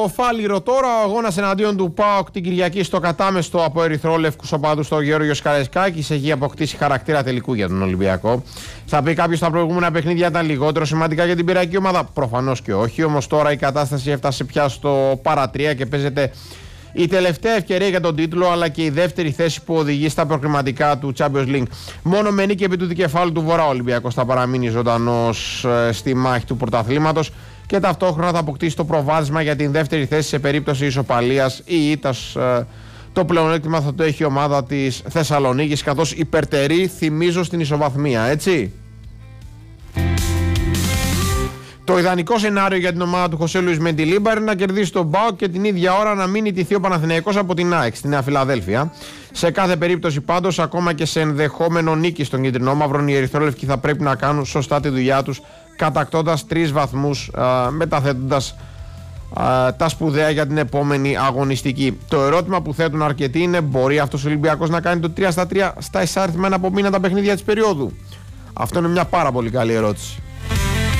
Φάληρο τώρα, ο αγώνας εναντίον του ΠΑΟΚ την Κυριακή στο κατάμεστο από ερυθρόλευκους οπαδούς στο Γεώργιος Καραϊσκάκης έχει αποκτήσει χαρακτήρα τελικού για τον Ολυμπιακό. Θα πει κάποιος τα προηγούμενα παιχνίδια ήταν λιγότερο σημαντικά για την πυραϊκή ομάδα. Προφανώς και όχι, όμως τώρα η κατάσταση έφτασε πια στο παρατρία και παίζεται η τελευταία ευκαιρία για τον τίτλο, αλλά και η δεύτερη θέση που οδηγεί στα προκριματικά του Champions League. Μόνο με νίκη επί του δικεφάλου του Βορρά ο Ολυμπιακός θα παραμείνει ζωντανός στη μάχη του πρωταθλήματος και ταυτόχρονα θα αποκτήσει το προβάδισμα για την δεύτερη θέση σε περίπτωση ισοπαλίας ή ήττας. Το πλεονέκτημα θα το έχει η ομάδα της Θεσσαλονίκης, καθώς υπερτερεί, θυμίζω, στην ισοβαθμία, έτσι. Το ιδανικό σενάριο για την ομάδα του Χωσέ Λουίς Μεντιλίμπα είναι να κερδίσει τον ΠΑΟΚ και την ίδια ώρα να μην ιτηθεί ο Παναθηναϊκός από την ΑΕΚ στη Νέα Φιλαδέλφια. Σε κάθε περίπτωση πάντως, ακόμα και σε ενδεχόμενο νίκη στον κίτρινο-μαύρον, οι ερυθρόλευκοι θα πρέπει να κάνουν σωστά τη δουλειά τους, κατακτώντας 3 βαθμούς, μεταθέτοντας τα σπουδαία για την επόμενη αγωνιστική. Το ερώτημα που θέτουν αρκετοί είναι: μπορεί αυτός ο Ολυμπιακός να κάνει το 3-3 στα εισάριθμα ένα από μήνα τα παιχνίδια της περίοδου? Αυτό είναι μια πάρα πολύ καλή ερώτηση.